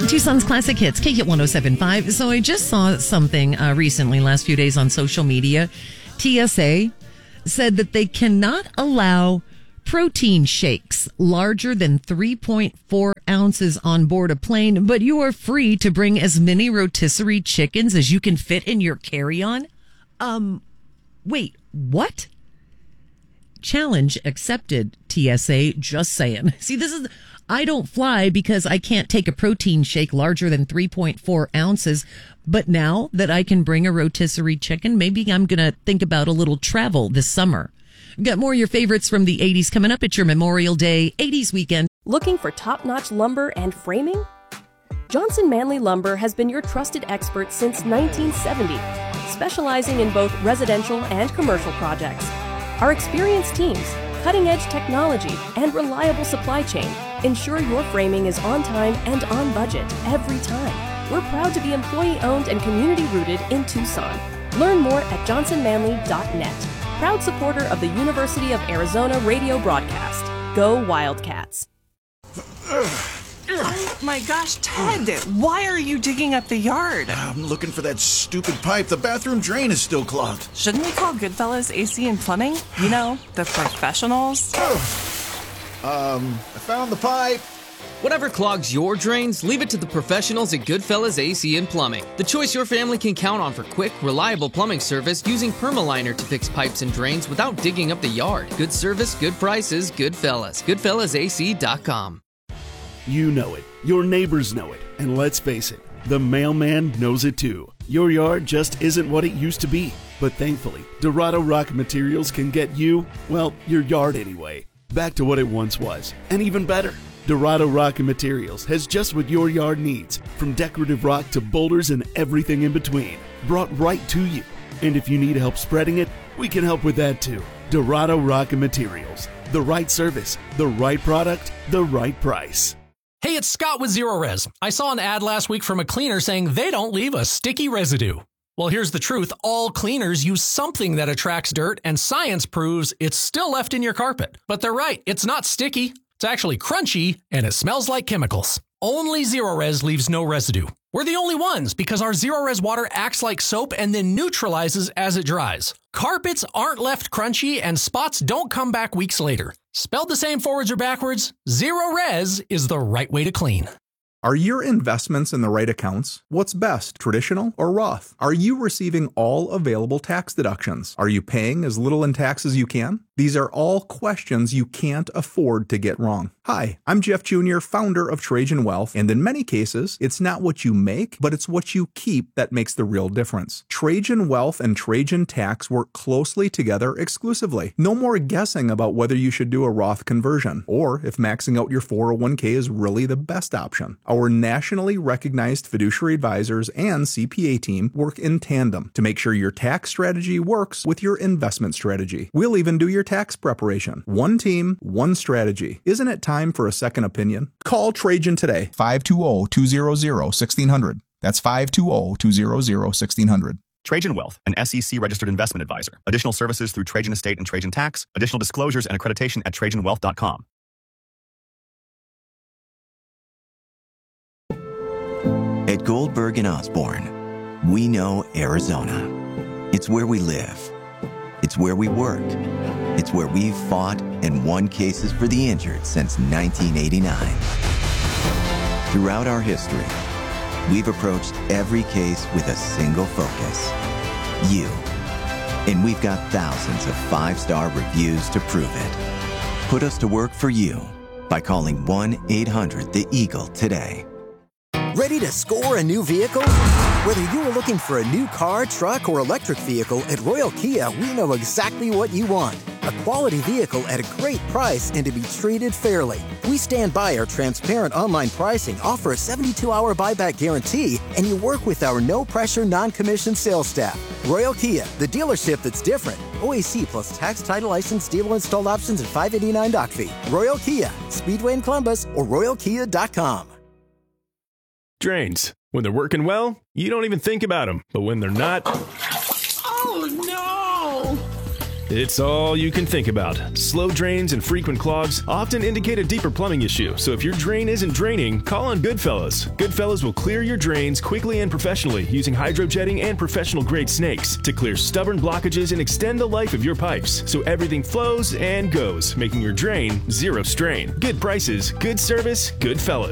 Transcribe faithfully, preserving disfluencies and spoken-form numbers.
Tucson's Classic Hits, K K one oh seven point five. So I just saw something uh, recently, last few days on social media. T S A said that they cannot allow protein shakes larger than three point four ounces on board a plane, but you are free to bring as many rotisserie chickens as you can fit in your carry-on. Um, wait, what? Challenge accepted, T S A, just saying. See, this is... I don't fly because I can't take a protein shake larger than three point four ounces. But now that I can bring a rotisserie chicken, maybe I'm going to think about a little travel this summer. Got more of your favorites from the eighties coming up at your Memorial Day eighties weekend. Looking for top-notch lumber and framing? Johnson Manley Lumber has been your trusted expert since nineteen seventy, specializing in both residential and commercial projects. Our experienced teams, cutting-edge technology, and reliable supply chain ensure your framing is on time and on budget every time. We're proud to be employee-owned and community-rooted in Tucson. Learn more at johnson manley dot net. Proud supporter of the University of Arizona radio broadcast. Go Wildcats. Oh my gosh, Ted, why are you digging up the yard? I'm looking for that stupid pipe. The bathroom drain is still clogged. Shouldn't we call Goodfellas A C and Plumbing? You know, the professionals. um, I found the pipe. Whatever clogs your drains, leave it to the professionals at Goodfellas A C and Plumbing. The choice your family can count on for quick, reliable plumbing service using Permaliner to fix pipes and drains without digging up the yard. Good service, good prices, Goodfellas. Goodfellas A C dot com. You know it. Your neighbors know it. And let's face it, the mailman knows it too. Your yard just isn't what it used to be. But thankfully, Dorado Rock Materials can get you, well, your yard anyway, back to what it once was. And even better. Dorado Rock Materials has just what your yard needs, from decorative rock to boulders and everything in between, brought right to you. And if you need help spreading it, we can help with that too. Dorado Rock Materials. The right service, the right product, the right price. Hey, it's Scott with Zero Res. I saw an ad last week from a cleaner saying they don't leave a sticky residue. Well, here's the truth. All cleaners use something that attracts dirt, and science proves it's still left in your carpet. But they're right. It's not sticky. It's actually crunchy, and it smells like chemicals. Only Zero Res leaves no residue. We're the only ones because our Zero Res water acts like soap and then neutralizes as it dries. Carpets aren't left crunchy, and spots don't come back weeks later. Spelled the same forwards or backwards, Zero Res is the right way to clean. Are your investments in the right accounts? What's best, traditional or Roth? Are you receiving all available tax deductions? Are you paying as little in tax as you can? These are all questions you can't afford to get wrong. Hi, I'm Jeff Junior, founder of Trajan Wealth, and in many cases, it's not what you make, but it's what you keep that makes the real difference. Trajan Wealth and Trajan Tax work closely together exclusively. No more guessing about whether you should do a Roth conversion, or if maxing out your four oh one k is really the best option. Our nationally recognized fiduciary advisors and C P A team work in tandem to make sure your tax strategy works with your investment strategy. We'll even do your tax preparation. One team, one strategy. Isn't it time for a second opinion? Call Trajan today. five two zero, two zero zero, one six zero zero. That's five two zero, two zero zero, one six zero zero. Trajan Wealth, an S E C-registered investment advisor. Additional services through Trajan Estate and Trajan Tax. Additional disclosures and accreditation at trajan wealth dot com. At Goldberg and Osborne, we know Arizona. It's where we live. It's where we work. It's where we've fought and won cases for the injured since nineteen eighty-nine. Throughout our history, we've approached every case with a single focus: you. And we've got thousands of five-star reviews to prove it. Put us to work for you by calling one eight hundred the eagle today. Ready to score a new vehicle? Whether you are looking for a new car, truck, or electric vehicle, at Royal Kia, we know exactly what you want. A quality vehicle at a great price and to be treated fairly. We stand by our transparent online pricing, offer a seventy-two hour buyback guarantee, and you work with our no-pressure, non-commissioned sales staff. Royal Kia, the dealership that's different. O A C plus tax, title, license, dealer installed options, and five eighty-nine doc fee. Royal Kia, Speedway in Columbus, or royal kia dot com. Drains. When they're working well, you don't even think about them. But when they're not... Oh, no! It's all you can think about. Slow drains and frequent clogs often indicate a deeper plumbing issue, so if your drain isn't draining, call on Goodfellas. Goodfellas will clear your drains quickly and professionally using hydrojetting and professional-grade snakes to clear stubborn blockages and extend the life of your pipes, so everything flows and goes, making your drain zero strain. Good prices, good service, Goodfellas.